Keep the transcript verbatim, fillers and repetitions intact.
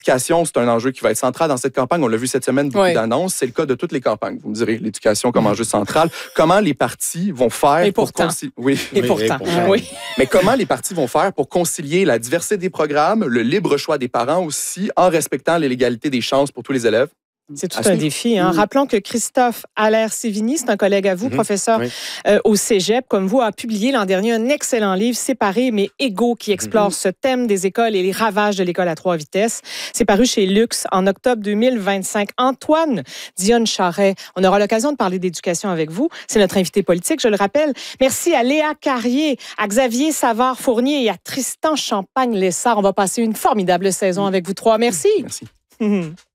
l'éducation, c'est un enjeu qui va être central dans cette campagne. On l'a vu cette semaine, beaucoup oui. d'annonces. C'est le cas de toutes les campagnes. Vous me direz, l'éducation comme enjeu central. Comment les partis vont faire et pour concilier... Oui. Et pourtant, oui. pourtant. oui. Mais comment les partis vont faire pour concilier la diversité des programmes, le libre choix des parents aussi, en respectant l'égalité des chances pour tous les élèves? C'est tout un défi. Hein? Oui. Rappelons que Christophe Allaire-Sévigny, c'est un collègue à vous, mm-hmm. professeur oui. euh, au Cégep, comme vous, a publié l'an dernier un excellent livre, Séparés mais égaux, qui explore mm-hmm. ce thème des écoles et les ravages de l'école à trois vitesses. C'est paru chez Lux en octobre deux mille vingt-cinq. Antoine Dionne-Charret, on aura l'occasion de parler d'éducation avec vous. C'est notre invité politique, je le rappelle. Merci à Léa Carrier, à Xavier Savard-Fournier et à Tristan Champagne-Lessard. On va passer une formidable saison avec vous trois. Merci. Merci.